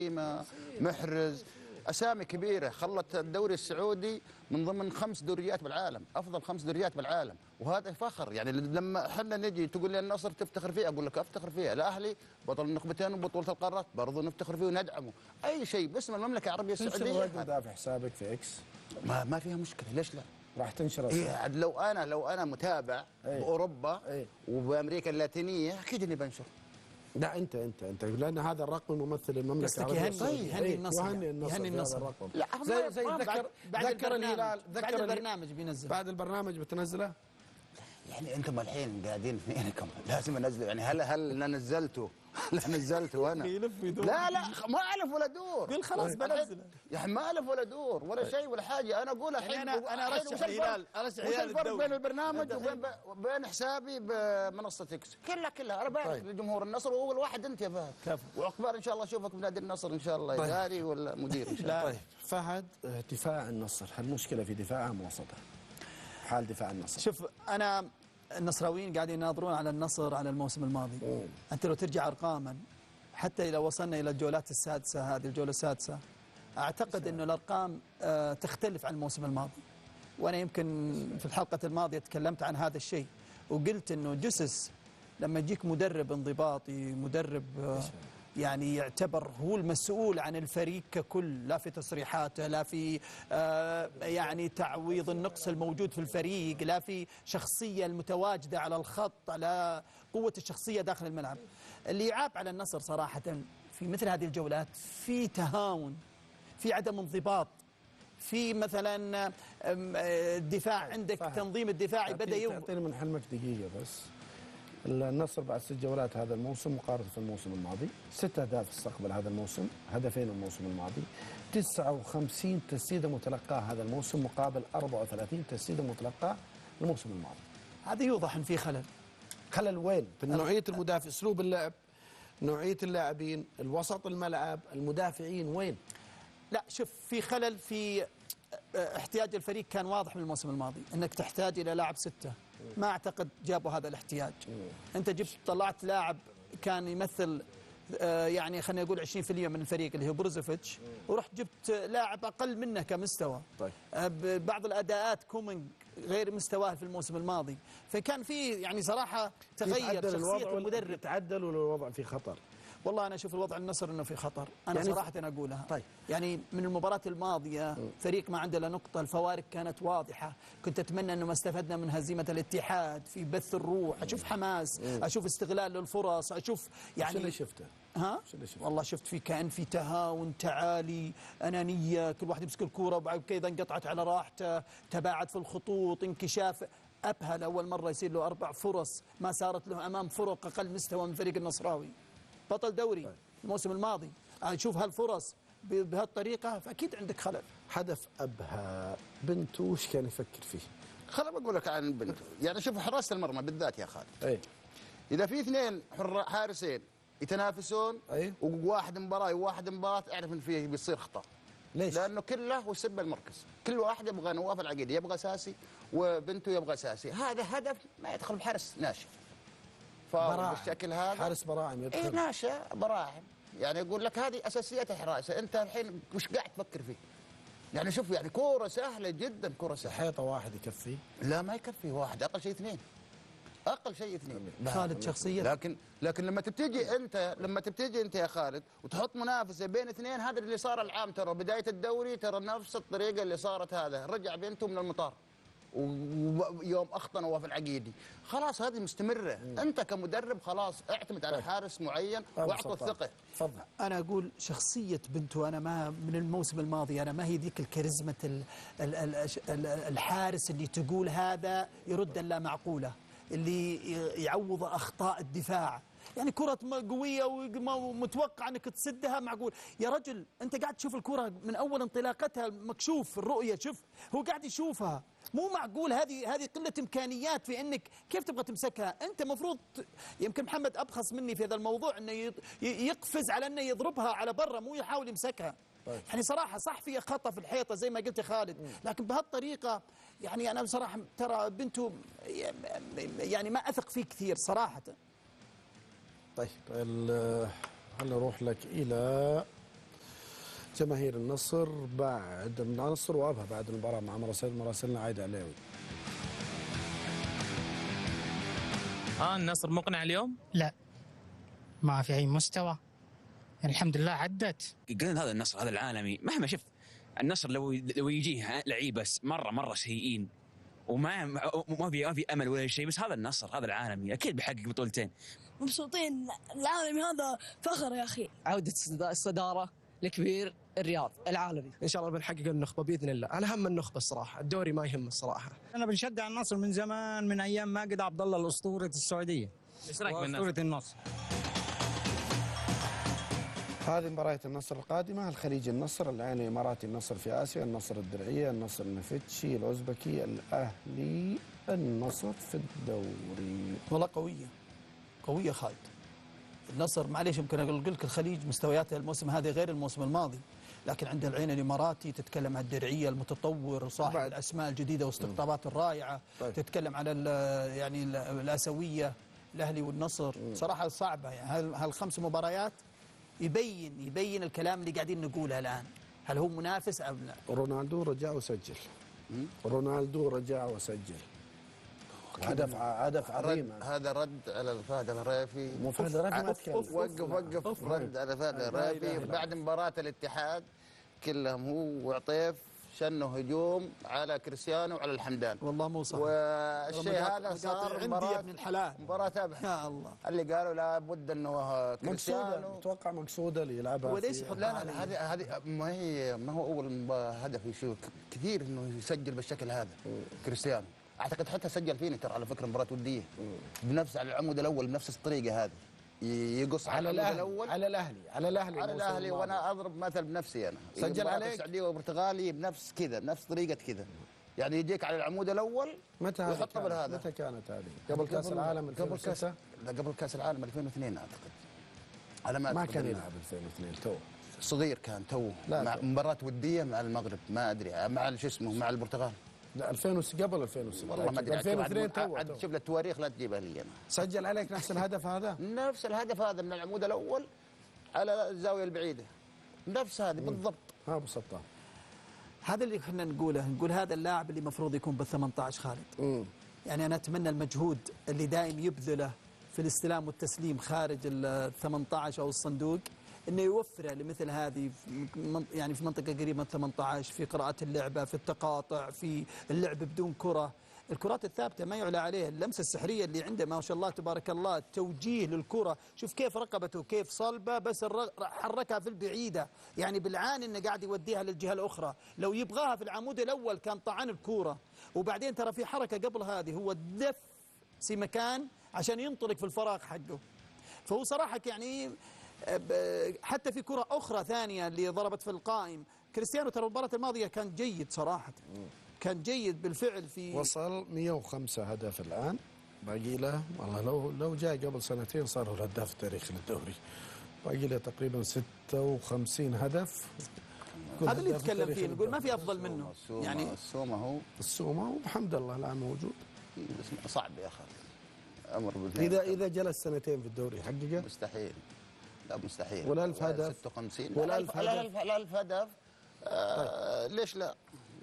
محرز، اسامي كبيره خلت الدوري السعودي من ضمن 5 دوريات بالعالم، افضل 5 دوريات بالعالم، وهذا فخر. يعني لما احنا نجي تقول لي النصر تفتخر فيه، اقول لك افتخر فيه. الاهلي بطل النخبتين وبطوله القارات برضه نفتخر فيه وندعمه. اي شيء باسم المملكه العربيه السعوديه. تنشر في حسابك في اكس؟ ما فيها مشكله، ليش لا؟ راح تنشر إيه، لو انا متابع باوروبا وبامريكا اللاتينيه اكيد اني بنشر. لا انت لان هذا الرقم ممثل المملكه العربيه. يهني النصر. لا زي ذكر الهلال، بعد البرنامج بينزل، بعد البرنامج بتنزله. يعني انتم الحين قاعدين فينكم لازم انزله. يعني هل انا نزلته؟ لا نزلته انا. لا ما الف ولا دور. قل خلاص بنزله. يعني ما الف ولا دور ولا شيء ولا حاجه. انا اقول الحين انا ارشح الهلال، وش الفرق بين البرنامج وبين حسابي بمنصه اكس؟ كلها انا بارك لجمهور النصر، واول واحد انت يا فهد. وعقبال ان شاء الله اشوفك بنادي النصر ان شاء الله، اداري ولا مدير ان شاء الله. طيب فهد، دفاع النصر، المشكله في دفاعها ام وسطها؟ حال دفاع النصر. شوف انا النصراويين قاعدين يناظرون على النصر على الموسم الماضي. انت لو ترجع ارقاما حتى لو وصلنا الى الجولات السادسه، هذه الجوله السادسه، اعتقد انه الارقام تختلف عن الموسم الماضي. وانا يمكن في الحلقه الماضيه تكلمت عن هذا الشيء وقلت انه جسس لما يجيك مدرب انضباطي، مدرب يعني يعتبر هو المسؤول عن الفريق ككل، لا في تصريحاته، لا في يعني تعويض النقص الموجود في الفريق، لا في شخصية المتواجدة على الخط، لا قوة الشخصية داخل الملعب. اللي يعاب على النصر صراحة في مثل هذه الجولات في تهاون، في عدم انضباط، في مثلا الدفاع عندك تنظيم الدفاعي بدأ تعطيني من حلمك دقيقة بس. النصر بعد 6 جولات هذا الموسم مقارنة في الموسم الماضي 6 أهداف استقبل هذا الموسم، هدفين الموسم الماضي، 59 تسديدة متلقاة هذا الموسم مقابل 34 تسديدة متلقاة الموسم الماضي. هذا يوضح ان في خلل وين؟ في نوعية المدافع، اسلوب اللعب، نوعية اللاعبين، الوسط الملعب، المدافعين وين؟ لا شوف، في خلل في احتياج الفريق كان واضح من الموسم الماضي انك تحتاج الى لاعب 6. ما اعتقد جابوا هذا الاحتياج. انت طلعت لاعب كان يمثل يعني خلينا نقول 20% من الفريق اللي هو بروزوفيتش، ورحت جبت لاعب اقل منه كمستوى. طيب. بعض الاداءات كومينج غير مستواه في الموسم الماضي، فكان في يعني صراحه تغير شخصيه المدرب. تعدل ولا الوضع في خطر؟ والله أنا أشوف الوضع النصر أنه في خطر، أنا يعني صراحة أقولها. طيب. يعني من المباراة الماضية فريق ما عنده لا نقطة، الفوارق كانت واضحة. كنت أتمنى أنه ما استفدنا من هزيمة الاتحاد في بث الروح، أشوف حماس، أشوف استغلال للفرص، أشوف يعني. شو اللي شفته؟ والله شفت في كأن في تهاون، تعالي، أنانية، كل واحد يمسك الكورة وبعد كذا انقطعت على راحته، تباعد في الخطوط، انكشاف. أبهل أول مرة يصير له 4 فرص ما صارت له أمام فرق أقل مستوى من فريق النصراوي، بطل دوري الموسم الماضي. أشوف هالفرص بهالطريقة فأكيد عندك خلل. هدف أبها بنتو وش كان يفكر فيه؟ خليني بقول لك عن بنتو. يعني شوف حراسة المرمى بالذات يا خالد، إذا في 2 حارسين يتنافسون وواحد مباراة وواحد مباراة، اعرف إن فيه بيصير خطأ. ليش؟ لأنه كله هو سب المركز، كل واحد يبغى نواف العقيدي، يبغى ساسي، وبنتو يبغى ساسي. هذا هدف ما يدخل بحارس ناشئ. بالشكل هذا حارس براعم يدخل. ناشئ براعم. يعني يقول لك هذه اساسيات الحراسه، انت الحين وش قاعد تفكر فيه؟ يعني شوف، يعني كوره سهله جدا، كوره سهله. حيطه واحد يكفي؟ لا ما يكفي واحد، اقل شيء 2. اقل شيء 2. خالد شخصيا. لكن لما تبتدي انت يا خالد وتحط منافسه بين 2، هذا اللي صار العام. ترى بدايه الدوري ترى نفس الطريقه اللي صارت. هذا رجع بنته من المطار ويوم اخطا نواف العقيدي، خلاص هذه مستمره. انت كمدرب خلاص اعتمد على حارس معين واعطه الثقه. تفضل. انا اقول شخصيه بنتو، انا ما من الموسم الماضي، انا ما هي ذيك الكاريزما الحارس اللي تقول هذا يرد اللا معقوله، اللي يعوض اخطاء الدفاع. يعني كرة قوية ومتوقع انك تسدها، معقول يا رجل؟ انت قاعد تشوف الكرة من اول انطلاقتها مكشوف الرؤية، شوف هو قاعد يشوفها، مو معقول. هذه قلة امكانيات في انك كيف تبغى تمسكها. انت مفروض، يمكن محمد ابخص مني في هذا الموضوع، انه يقفز على انه يضربها على برا، مو يحاول يمسكها. طيب. يعني صراحة صح في خطأ في الحيطة زي ما قلت يا خالد، لكن بهالطريقة يعني انا بصراحة ترى بنتو يعني ما اثق فيه كثير صراحة. طيب خلينا نروح لك إلى جماهير النصر بعد النصر وابها بعد المباراه مع مراسلنا عايده عليوي. النصر مقنع اليوم؟ لا، ما في أي مستوى. الحمد لله عدت. قلنا هذا النصر هذا العالمي مهما شفت النصر لو يجيه لعيبه مره سيئين وما في امل ولا شيء، بس هذا النصر هذا العالمي اكيد بيحقق بطولتين. مبسوطين، العالمي هذا فخر يا اخي. عودة الصدارة الكبير الرياض العالمي، ان شاء الله بنحقق النخبة باذن الله. على هم النخبة الصراحة، الدوري ما يهم الصراحة. انا بنشجع النصر من زمان، من ايام ماجد عبد الله الاسطورة السعودية. ايش رايك اسطورة النصر؟ هذه مباريات النصر القادمة: الخليج النصر، العين الإماراتي النصر في آسيا، النصر الدرعية، النصر النفتشي الأوزبكي، الأهلي النصر في الدوري. والله قوية خالد. النصر معليش يمكن أقول لك الخليج مستوياته الموسم هذا غير الموسم الماضي، لكن عند العين الإماراتي تتكلم عن الدرعية المتطور صاحب الأسماء الجديدة واستقطابات الرائعة. تتكلم عن يعني الآسيوية، الأهلي والنصر. صراحة صعبة يعني هالخمس مباريات يبين الكلام اللي قاعدين نقوله الآن، هل هو منافس أم لا؟ رونالدو رجع وسجل. رونالدو رجع وسجل. هدف عظيم. هذا رد على الفهد الريفي. مو فهد الريفي ما تكلم. وقف رد على فهد الريفي بعد مباراة الاتحاد كلهم هو وعطيف شنوا هجوم على كريستيانو وعلى الحمدان. والله مو صح. والشيء هذا صار مباراة من الحلال، مباراة أبحث. يا الله، اللي قالوا لابد انه كريستيانو اتوقع مقصوده اللي يلعبها. وليش يحط لا هذه ما هو اول هدف يشوف كثير انه يسجل بالشكل هذا. كريستيانو اعتقد حتى سجل فيني ترى على فكره مباراه وديه بنفس على العمود الاول بنفس الطريقه هذه، يقص على العمود الاول على الاهلي وانا اضرب مثل بنفسي انا. سجل عليك السعوديه والبرتغالي بنفس كذا بنفس طريقه كذا، يعني يجيك على العمود الاول متى ويحط بالهذا. متى كانت هذه؟ قبل كاس العالم 2006؟ قبل كاس العالم 2002 اعتقد. على ما كان يلعب 2002 تو صغير كان تو مع مباراة ودية مع المغرب ما ادري مع شو اسمه مع البرتغال. لا قبل 2006 والله ما ادري 2002 تو. شوف التواريخ لا تجيبها لي انا. سجل عليك نفس الهدف هذا؟ نفس الهدف هذا من العمود الاول على الزاوية البعيدة، نفس هذه بالضبط. ابو سطام هذا اللي احنا نقول هذا اللاعب اللي المفروض يكون بال18 خالد. يعني انا اتمنى المجهود اللي دائم يبذله في الاستلام والتسليم خارج ال18 او الصندوق انه يوفره لمثل هذه يعني في منطقه قريبه من 18، في قراءه اللعبه، في التقاطع، في اللعب بدون كره. الكرات الثابته ما يعلى عليه، اللمسه السحريه اللي عنده ما شاء الله تبارك الله، التوجيه للكره، شوف كيف رقبته كيف صلبه، بس حركها في البعيده، يعني بالعاني انه قاعد يوديها للجهه الاخرى، لو يبغاها في العمود الاول كان طعن الكوره. وبعدين ترى في حركه قبل هذه، هو دف في مكان عشان ينطلق في الفراغ حقه. فهو صراحه يعني حتى في كره اخرى ثانيه اللي ضربت في القائم، كريستيانو ترى المباراه الماضيه كان جيد صراحه، كان جيد بالفعل. في وصل 105 هدف الآن، باقي له والله لو جاء قبل سنتين صار هو الهداف التاريخي للدوري. باقي له تقريبا 56 هدف. هذا اللي يتكلم فيه، نقول ما في أفضل منه. يعني السومة والحمد لله الآن موجود. بس صعب يا أخي أمر إذا جلس سنتين في الدوري يحققه؟ مستحيل. لا مستحيل. ولا 1000 هدف 56 ولا 1000 هدف. لا 1000 هدف. ليش لا؟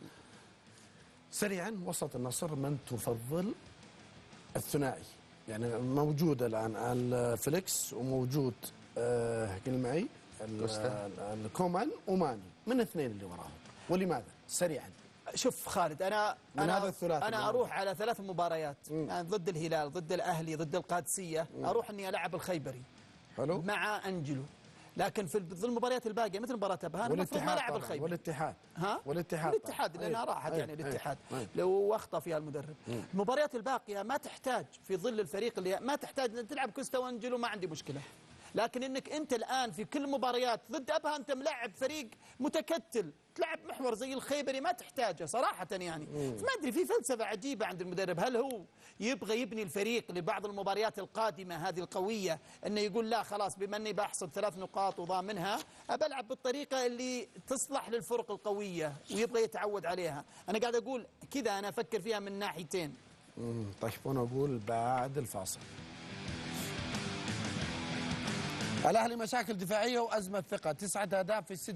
سريعا، وسط النصر من تفضل؟ الثنائي يعني موجود الآن الفليكس وموجود قل معي الكومان وماني، من اثنين اللي وراهم ولماذا؟ سريعا. شوف خالد، أنا أروح على 3 مباريات يعني ضد الهلال، ضد الأهلي، ضد القادسية. أروح إني ألعب الخيبري حلو مع أنجلو، لكن في المباريات الباقيه مثل مباراه ابها المفروض ما لعب الخيبر. والاتحاد لانها راحت يعني الاتحاد لو اخطا فيها المدرب. المباريات الباقيه ما تحتاج في ظل الفريق اللي ما تحتاج تلعب كوستا وانجلو، ما عندي مشكله. لكن انك انت الان في كل مباريات ضد ابها انت ملعب فريق متكتل، تلعب محور زي الخيبري ما تحتاجه صراحه يعني. ما ادري في فلسفه عجيبه عند المدرب، هل هو يبغى يبني الفريق لبعض المباريات القادمه هذه القويه، انه يقول لا خلاص بما اني بحصد 3 نقاط وضامنها ألعب بالطريقه اللي تصلح للفرق القويه ويبغى يتعود عليها. انا قاعد اقول كذا، انا افكر فيها من ناحيتين. طيب وانا اقول بعد الفاصل. الأهلي مشاكل دفاعية وأزمة ثقة، 9 أهداف في 6